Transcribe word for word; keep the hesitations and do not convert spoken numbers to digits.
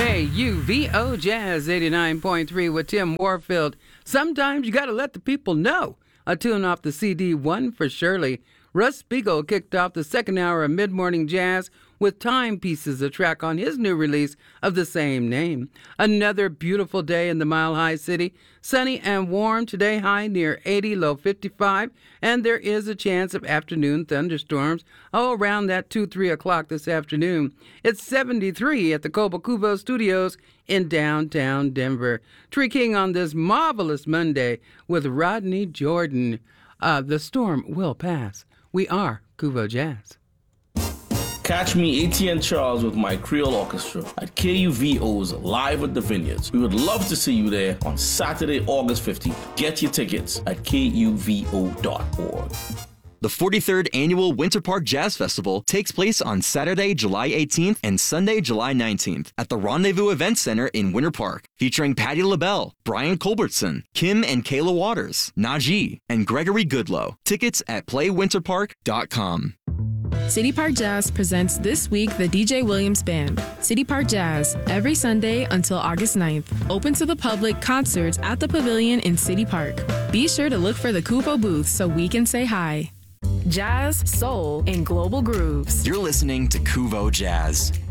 K U V O Jazz eighty-nine point three with Tim Warfield. Sometimes you got to let the people know. A tune off the C D One for Shirley. Russ Spiegel kicked off the second hour of Mid-Morning Jazz with Timepieces, a track on his new release of the same name. Another beautiful day in the Mile High City. Sunny and warm today, high near eighty, low fifty-five, and there is a chance of afternoon thunderstorms oh, around that two, three o'clock this afternoon. It's seventy-three at the Cobo Cubo Studios in downtown Denver. Tree King on this marvelous Monday with Rodney Jordan. Uh, the storm will pass. We are Cubo Jazz. Catch me, A T N Charles, with my Creole Orchestra at K U V O's Live at the Vineyards. We would love to see you there on Saturday, August fifteenth. Get your tickets at K U V O dot org. The forty-third Annual Winter Park Jazz Festival takes place on Saturday, July eighteenth and Sunday, July nineteenth at the Rendezvous Event Center in Winter Park, featuring Patti LaBelle, Brian Culbertson, Kim and Kayla Waters, Najee, and Gregory Goodlow. Tickets at play winter park dot com. City Park Jazz presents this week the D J Williams Band. City Park Jazz, every Sunday until August ninth. Open to the public, concerts at the Pavilion in City Park. Be sure to look for the Cubo booth so we can say hi. Jazz, soul, and global grooves. You're listening to Cubo Jazz.